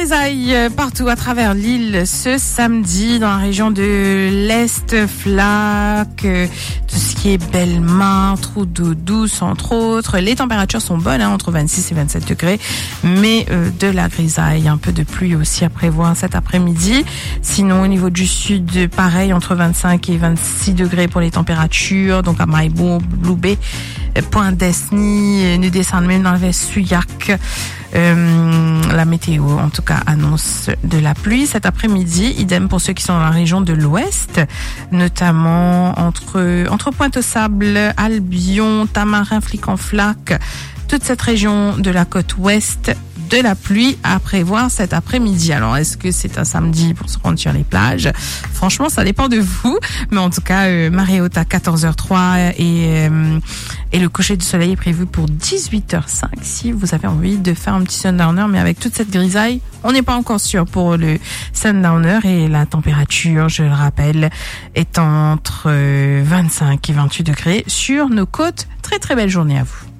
grisaille partout à travers l'île ce samedi dans la région de l'Est, Flac, tout ce qui est Bellemare, Trou d'eau douce entre autres. Les températures sont bonnes, entre 26 et 27 degrés, mais de la grisaille, un peu de pluie aussi à prévoir cet après-midi. Sinon au niveau du sud, pareil, entre 25 et 26 degrés pour les températures, donc à Maïbourg, Bloubé, Point-Desny, nous descendons même dans le Vest-Souillac. La météo, en tout cas, annonce de la pluie cet après-midi. Idem pour ceux qui sont dans la région de l'Ouest, notamment entre Pointe-aux-Sables, Albion, Tamarin, Flic-en-Flac, toute cette région de la côte ouest. De la pluie à prévoir cet après-midi. Alors, est-ce que c'est un samedi pour se rendre sur les plages? Franchement, ça dépend de vous. Mais en tout cas, marée haute à 14h03 et le coucher du soleil est prévu pour 18h05. Si vous avez envie de faire un petit sundowner, mais avec toute cette grisaille, on n'est pas encore sûr pour le sundowner et la température, je le rappelle, est entre 25 et 28 degrés sur nos côtes. Très très belle journée à vous.